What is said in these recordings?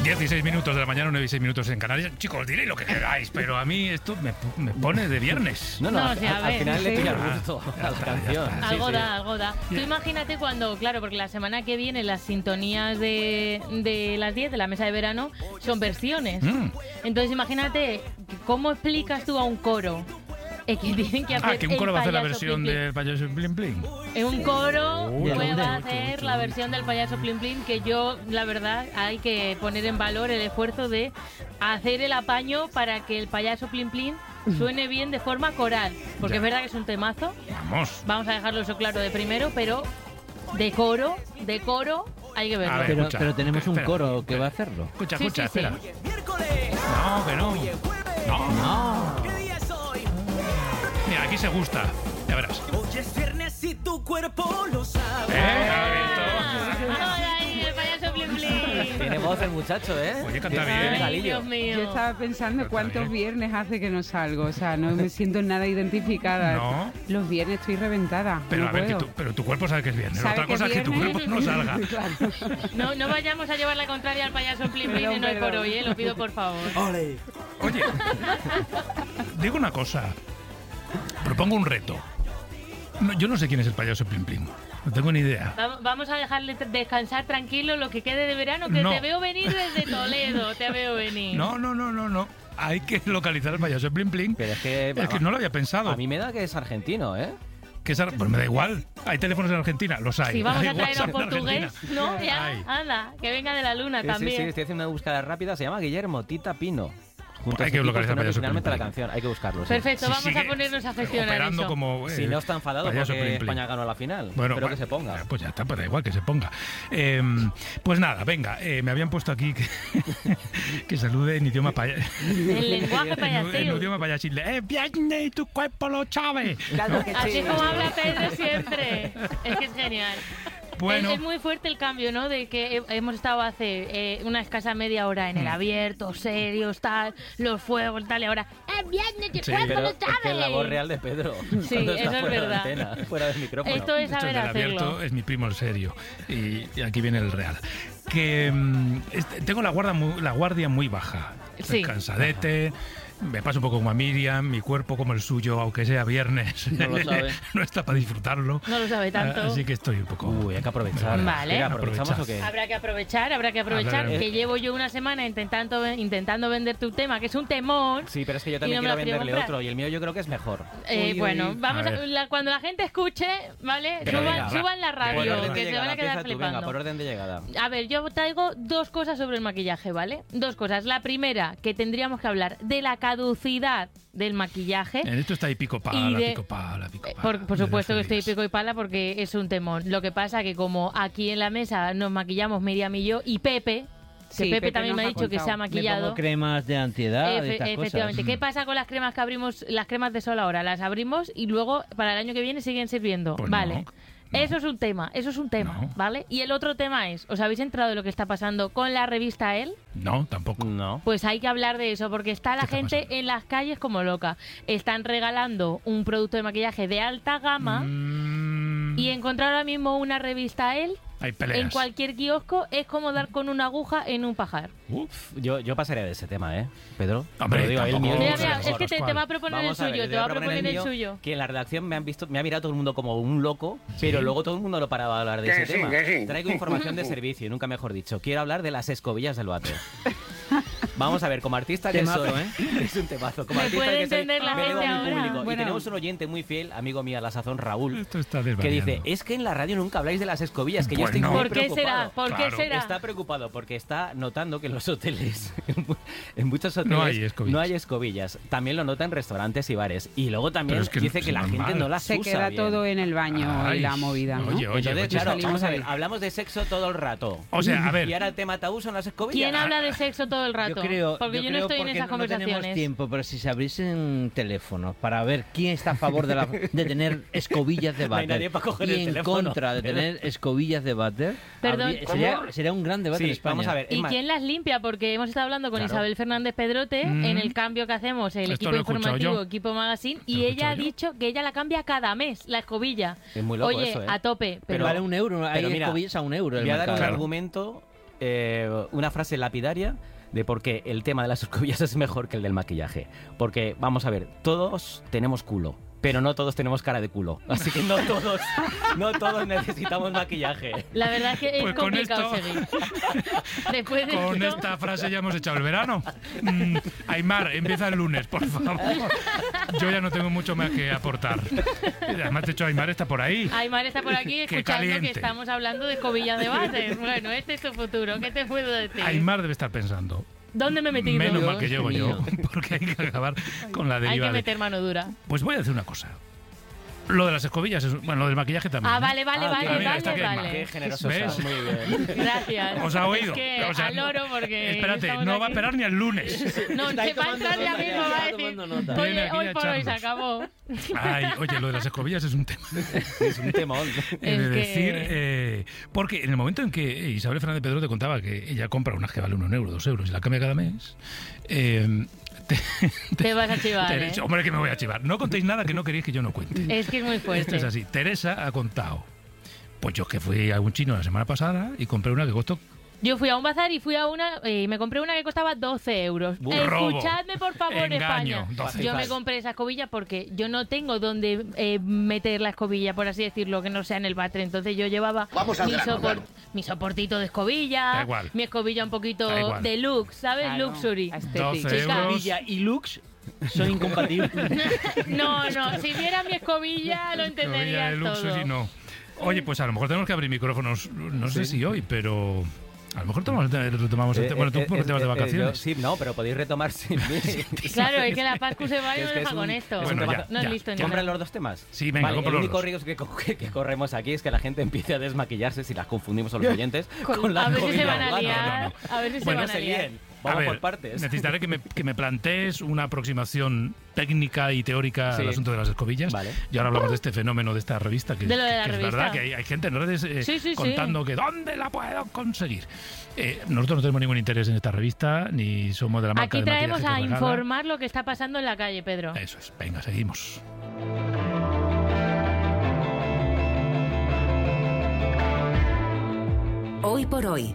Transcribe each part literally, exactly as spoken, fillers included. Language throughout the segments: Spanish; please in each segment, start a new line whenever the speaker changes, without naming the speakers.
dieciséis minutos de la mañana, nueve y seis minutos en Canarias. Chicos, diréis lo que queráis, pero a mí esto me, me pone de viernes.
No, no,
No,
al,
o sea, a
al
ver,
final
sí.
le pilla
Ah,
gusto
ya
a la
está,
canción.
ya está.
Sí,
Algo
sí.
da, algo da. Tú imagínate cuando, claro, porque la semana que viene las sintonías de, de las diez de la mesa de verano son versiones.
Mm.
Entonces imagínate, ¿cómo explicas tú a un coro? Es que tienen que hacer
Ah, que un
el
coro va a hacer la
payaso
versión
Plin Plin.
del payaso Plim Plim.
En un coro
Uy,
pues,
uy,
va a
uy,
hacer
uy,
la
uy,
versión del payaso Plin Plin, que yo, la verdad, hay que poner en valor el esfuerzo de hacer el apaño para que el payaso Plin Plin suene bien de forma coral. Porque
Ya.
es verdad que es un temazo.
Vamos.
Vamos a dejarlo eso claro de primero, pero de coro, de coro, hay que verlo.
A ver,
Pero,
escucha,
pero tenemos un
espera,
coro que
espera.
va a hacerlo.
Escucha,
Sí,
escucha,
sí, sí.
espera. No, que no. No.
No.
Mira, aquí se gusta. Ya verás.
Hoy es viernes y tu cuerpo lo sabe.
¿Eh?
Ah,
¿Has visto?
ahora ahí, el payaso Plin Plin.
Tiene voz el muchacho, ¿eh?
Oye, canta
Tiene
bien.
un
Ay,
galillo.
Dios mío.
Yo estaba pensando
Pero
cuántos
también.
viernes hace que no salgo, o sea, no me siento nada identificada.
No.
Los viernes estoy reventada.
Pero
no
a ver, que
puedo.
tu, pero tu cuerpo sabe que es viernes.
¿Sabe
Otra
que
cosa es que tu
viernes?
cuerpo no salga.
Claro.
No, no vayamos a llevar la contraria al payaso Plin Plin
Perdón,
en hoy por
perdón.
hoy, ¿eh? Lo pido por favor.
Ole.
Oye, digo una cosa. Propongo un reto. No, yo no sé quién es el payaso Plim Plim. No tengo ni idea.
Va- Vamos a dejarle t- descansar tranquilo lo que quede de verano, que
No.
te veo venir desde Toledo, te veo venir.
No, no, no, no, no. Hay que localizar al payaso Plim Plim.
Pero es que,
Es que no lo había pensado.
a mí me da que es argentino, ¿eh?
Que es ar- pues me da igual. Hay teléfonos en Argentina, los hay.
Si vamos
Hay
a traer a
WhatsApp
un
en
portugués,
Argentina.
¿no? Ya,
Hay.
anda, que venga de la luna
Sí, sí,
también.
sí, estoy haciendo una búsqueda rápida. Se llama Guillermo Tita Pino. Junto
Hay
a
que
ese tipo
localizar
que no
payaso
originalmente
Plim
la
Plim.
canción. Hay que buscarlo. sí.
Perfecto,
Si
vamos
sigue
a ponernos a gestionar
operando
eso.
como, eh,
Si no está enfadado
payaso
porque
Plim Plim.
España ganó la final.
Bueno,
Espero
bueno,
que se ponga.
Pues ya está, pues da igual que se ponga. Eh, pues nada, venga, eh, me habían puesto aquí que, que salude en idioma paya-
El lenguaje
en, en
payaseo.
idioma payasil. ¡Eh, viernes y tu cuerpo lo sabe!
Claro que
Así
sí.
es como habla Pedro siempre. Es que es genial.
Bueno.
Es, es muy fuerte el cambio, ¿no? De que he- hemos estado hace eh, una escasa media hora en el abierto, serios, tal, los fuegos, tal, y ahora ¡es viernes y tu
Sí,
cuerpo
Pero
lo
es que
sabe!
es la voz real de Pedro.
Sí,
cuando está
eso es
fuera de
verdad.
antena, fuera del micrófono.
Esto es
Esto es
saber
del abierto,
hacerlo.
es mi primo el serio. Y, y aquí viene el real. Que mm, este- tengo la guardia, muy, la guardia muy baja. Estoy
Sí.
cansadete. Me paso un poco como a Miriam, mi cuerpo como el suyo, aunque sea viernes.
No lo sabe.
No está para disfrutarlo.
No lo sabe tanto.
Ah, Así que estoy un poco.
Uy, hay que aprovechar.
Vale.
Venga, ¿aprovechamos
Aprovecha.
o qué?
Habrá que aprovechar, habrá que aprovechar
Hablar-
que llevo yo una semana intentando intentando vender tu tema, que es un temón.
Sí, pero es que yo
Y
también
no me
quiero
lo quiero
venderle
comprar.
otro y el mío yo creo que es mejor.
Eh,
Uy, uy,
bueno,
uy.
vamos
A
a,
ver.
la- cuando la gente escuche, ¿vale?
Pero
Suban,
venga,
suban la
Por
radio,
orden de
que se van
llegada,
a quedar
empieza tú,
flipando.
venga, por orden de llegada.
A ver, yo traigo dos cosas sobre el maquillaje, ¿vale? Dos cosas. La primera, que tendríamos que hablar de la caducidad del maquillaje.
En esto está ahí pico pala,
Y de-
pico pala, pico
Eh,
pala.
Por, por
desde
supuesto que
hace
estoy
días.
pico y pala porque es un temón. Lo que pasa que como aquí en la mesa nos maquillamos Miriam y yo y Pepe, que
Sí,
Pepe,
Pepe
también me ha
nos ha
dicho que se ha
contado.
Me
maquillado.
pongo cremas de antiedad,
Efe-
de estas
efectivamente.
cosas.
¿Qué pasa con las cremas que abrimos, las cremas de sol ahora? Las abrimos y luego para el año que viene siguen sirviendo.
Pues
vale.
no, no.
Eso es un tema, eso es un tema,
No.
¿vale? Y el otro tema es, ¿os habéis enterado de lo que está pasando con la revista Elle?
No, tampoco.
No.
Pues hay que hablar de eso, porque está la
¿Qué está
gente
pasando?
en las calles como loca. Están regalando un producto de maquillaje de alta gama
Mm,
y encontrar ahora mismo una revista Elle
hay peleas.
en cualquier kiosco es como dar con una aguja en un pajar.
Uf.
Yo, yo pasaría de ese tema, ¿eh? Pedro.
Hombre,
Te lo digo, el
tampoco-
mío
Mira,
Oh,
mira,
mejor,
es que te, te
¿cuál?
va a proponer el
Vamos a ver,
suyo,
le
te
voy
va a
proponer
proponer el
mío,
suyo.
Que en la redacción me han visto, me ha mirado todo el mundo como un loco, pero luego todo el mundo no paraba de hablar de ese tema. Traigo información de servicio, nunca mejor dicho. Quiero hablar de las escobillas del váter. Vamos a ver, como artista que
Temazo,
soy,
¿eh?
es un temazo. Como
Me
artista
puede
que soy,
entender la
me debo a
gente
mi
ahora.
público.
Bueno.
Y tenemos un oyente muy fiel, amigo mío, a la sazón, Raúl,
Esto está
que
desvariando.
dice, es que en la radio nunca habláis de las escobillas, que yo
Bueno.
estoy muy
¿Por qué
preocupado.
será? ¿Por qué
Claro.
será?
Está preocupado porque está notando que en los hoteles, en muchos hoteles,
No hay escobillas.
no hay escobillas. También lo nota en restaurantes y bares. Y luego también
Pero es que
dice
es
que la
normal.
gente no las
Se
usa
queda
bien.
todo en el baño
Ay,
y la movida, ¿no?
Oye, oye,
Entonces,
oye.
claro,
salimos
vamos a
ahí.
ver, hablamos de sexo todo el rato.
O sea, a ver.
Y ahora el tema tabú son las escobillas.
¿Quién habla de sexo todo el rato?
Yo creo,
porque yo, no
creo
estoy en
porque
esas
no tenemos
conversaciones.
tiempo, pero si se abriesen teléfonos para ver quién está a favor de, la- de tener escobillas de
No hay
váter
nadie para coger
y
el
en
teléfono.
contra de tener escobillas de váter,
Perdón,
habría-
¿cómo?
sería, sería un gran debate en
Sí,
España.
vamos a ver. es
¿Y
más,
quién las limpia? Porque hemos estado hablando con
Claro.
Isabel Fernández Pedrote
Mm.
en el cambio que hacemos, el
Esto
equipo
lo he escuchado
informativo,
yo.
equipo magazine,
Lo
y
he
ella ha
escuchado yo.
dicho que ella la cambia cada mes, la escobilla.
Es muy loco
Oye,
eso, ¿eh?
a tope.
pero vale un euro, hay
pero mira,
escobillas a un euro. el
voy a dar un
mercado.
argumento eh, una frase lapidaria de por qué el tema de las escobillas es mejor que el del maquillaje. Porque, vamos a ver, todos tenemos culo, pero no todos tenemos cara de culo. Así que no todos, no todos necesitamos maquillaje.
La verdad es que es
Pues con
complicado
esto-
seguir. Después de
Con
esto,
esta frase ya hemos echado el verano. Mm, Aymar, empieza el lunes, por favor. Yo ya no tengo mucho más que aportar. Además, de hecho, Aymar está por ahí.
Aymar está por aquí
Qué
escuchando que
caliente.
estamos hablando de escobillas de base. Bueno, este es tu futuro. ¿Qué te puedo decir?
Aymar debe estar pensando.
¿Dónde me he metido?
Menos mal
Dios
que llego yo,
mío.
porque hay que acabar con la
Hay
deriva.
que
de-
meter mano dura.
Pues voy a decir una cosa. Lo de las escobillas, es... bueno, lo del maquillaje también.
Ah,
¿eh?
vale, vale,
Ah,
vale,
mira,
vale,
está aquí Aymar.
Qué
vale.
generoso
¿Ves?
estás, muy bien.
Gracias.
¿Os ha oído?
Es que
O sea,
al oro porque
Espérate,
estamos
no va a
aquí.
esperar ni el lunes.
No,
Está ahí
se va a
tomando
entrar ya
nota,
mismo,
ya
va a
está
decir,
tomando nota.
Viene
oye,
aquí
hoy
a
por hoy se
echarnos.
acabó.
Ay, oye, lo de las escobillas es un tema.
Es un temón.
He de
Es que-
decir, eh, porque en el momento en que Isabel Fernández Pedro te contaba que ella compra unas que vale un euro, dos euros y la cambia cada mes, eh, te,
Te vas a chivar,
te he
¿eh?
dicho, hombre, que me voy a chivar. No contéis nada que no queréis que yo no cuente.
Es que es muy
Esto
fuerte.
es así. Teresa ha contado. Pues yo que fui a un chino la semana pasada y compré una que costó.
Yo fui a un bazar y fui a una y me compré una que costaba doce euros.
Uh, robo.
Escuchadme, por favor,
Engaño,
España.
doce.
Yo me compré esa escobilla porque yo no tengo donde eh, meter la escobilla, por así decirlo, que no sea en el váter. Entonces yo llevaba mi, sopor- mi soportito de escobilla,
Da igual.
mi escobilla un poquito
Da igual.
deluxe, ¿sabes?
Claro,
Luxury.
aesthetic.
doce
Chica.
euros.
Villa y Lux son incompatibles.
No, no, si viera mi escobilla lo
Escobilla
entenderías
de
todo.
luxury, no. Oye, pues a lo mejor tenemos que abrir micrófonos, no sé si hoy, pero a lo mejor tomamos, retomamos el tema. Bueno, tú
Eh,
porque
eh,
te vas de
eh,
vacaciones.
yo- sí, no, pero podéis retomar sin mí.
Claro, es que la Pascu se va y
Es
nos
que
deja
es
con
un-
esto.
es un
Bueno,
tema-
ya,
no es
ya.
listo ni
¿Compran
nada.
los dos temas?
Sí, venga,
Vale,
compra
el
los
único
dos.
riesgo que, co- que- que corremos aquí es que la gente empiece a desmaquillarse si las confundimos a los oyentes con, la
A ver si se
escobilla
van a
ahogada.
liar. A ver si se
Bueno,
van a
se
liar.
líen.
A
Vamos
ver,
por partes.
necesitaré que me, que me plantees una aproximación técnica y teórica
Sí.
al asunto de las escobillas.
Vale.
Y ahora hablamos de este fenómeno de esta revista, que,
De lo de la
que es
revista.
verdad que hay, hay gente en redes eh,
Sí, sí, sí.
contando que ¿dónde la puedo conseguir? Eh, nosotros no tenemos ningún interés en esta revista, ni somos de la marca
Aquí
de
traemos
maquillaje
a
que regala.
informar lo que está pasando en la calle, Pedro.
Eso es, venga, seguimos.
Hoy por hoy.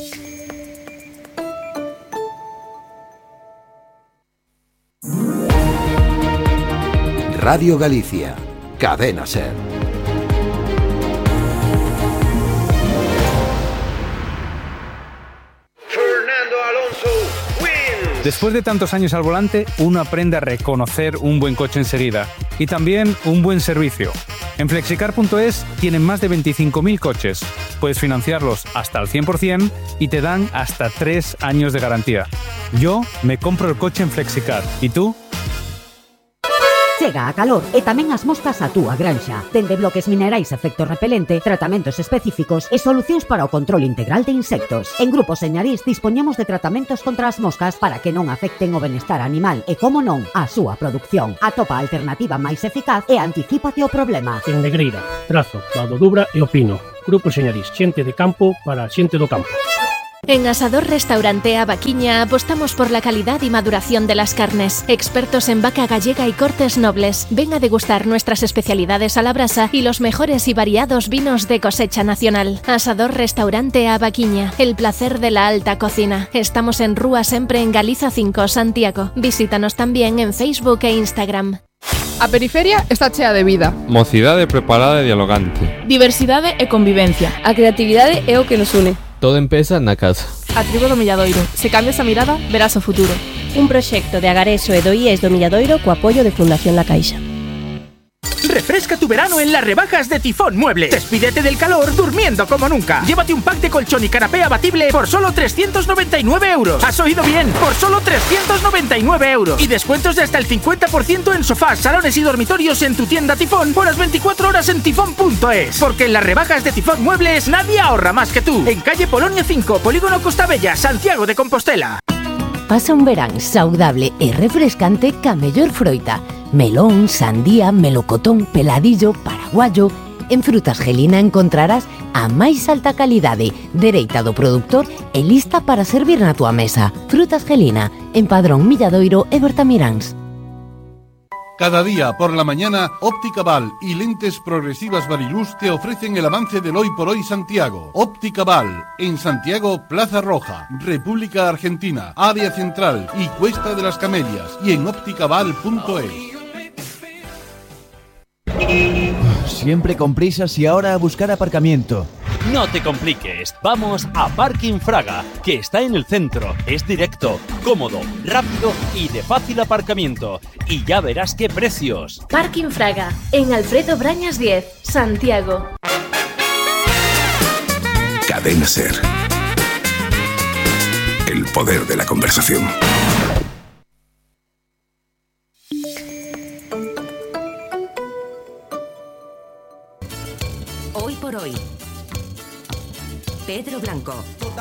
Radio Galicia, Cadena Ser.
Fernando Alonso wins.
Después de tantos años al volante, uno aprende a reconocer un buen coche enseguida y también un buen servicio. En flexicar punto es tienen más de veinticinco mil coches. Puedes financiarlos hasta el cien por ciento y te dan hasta tres años de garantía. Yo me compro el coche en Flexicar. ¿Y tú?
Chega a calor e tamén as moscas á túa granxa. Dende bloques minerais efecto repelente, tratamentos específicos e solucións para o control integral de insectos. En Grupo Señarís dispoñemos de tratamentos contra as moscas para que non afecten o benestar animal e, como non, a súa produción. Atopa a alternativa máis eficaz e anticípate ao problema.
En Negreira, Trazo, Valdo Dubra e Opino. Grupo Señarís, xente de campo para xente do campo.
En Asador Restaurante A Vaquiña apostamos por la calidad y maduración de las carnes. Expertos en vaca gallega y cortes nobles. Ven a degustar nuestras especialidades a la brasa y los mejores y variados vinos de cosecha nacional. Asador Restaurante A Vaquiña, el placer de la alta cocina. Estamos en Rúa Sempre en Galiza cinco, Santiago. Visítanos también en Facebook e Instagram.
A periferia está chea de vida.
Mocidade preparada e dialogante.
Diversidade e convivencia.
A creatividade é o que nos une.
Todo empeza na casa.
A tribo do Milladoiro. Se cambias a mirada, verás o futuro.
Un proxecto de Agareso e do I E S do Milladoiro co apoio de Fundación La Caixa.
Refresca tu verano en las rebajas de Tifón Muebles. Despídete del calor durmiendo como nunca. Llévate un pack de colchón y canapé abatible por solo trescientos noventa y nueve euros. ¿Has oído bien? Por solo trescientos noventa y nueve euros. Y descuentos de hasta el cincuenta por ciento en sofás, salones y dormitorios en tu tienda Tifón por las veinticuatro horas en tifón punto es. Porque en las rebajas de Tifón Muebles nadie ahorra más que tú. En calle Polonio cinco, Polígono Costa Bella, Santiago de Compostela.
Pasa un verán saudable e refrescante ca mellor froita. Melón, sandía, melocotón, peladillo, paraguayo. En Frutas Gelina encontrarás a máis alta calidade, dereita do produtor e lista para servir na tua mesa. Frutas Gelina, en Padrón, Milladoiro e Bertamiráns.
Cada día por la mañana, Óptica Val y Lentes Progresivas Variluz te ofrecen el avance del Hoy por Hoy Santiago. Óptica Val, en Santiago, Plaza Roja, República Argentina, Área Central y Cuesta de las Camelias, y en ópticaval punto es.
Siempre con prisas y ahora a buscar aparcamiento.
No te compliques, vamos a Parking Fraga, que está en el centro, es directo, cómodo, rápido y de fácil aparcamiento. Y ya verás qué precios.
Parking Fraga, en Alfredo Brañas diez, Santiago.
Cadena SER. El poder de la conversación.
Hoy por hoy. Pedro Blanco.